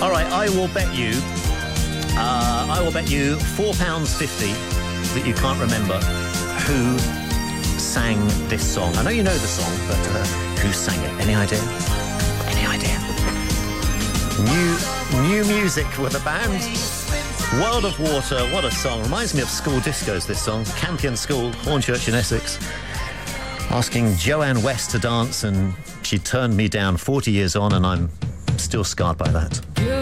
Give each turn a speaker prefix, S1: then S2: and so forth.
S1: All right, I will bet you £4.50 that you can't remember who sang this song. I know you know the song, but who sang it? Any idea? Any idea? New Music were the band. World of Water, what a song. Reminds me of school discos, this song. Campion School, Hornchurch in Essex. Asking Joanne West to dance, and she turned me down 40 years on, and I'm still scarred by that.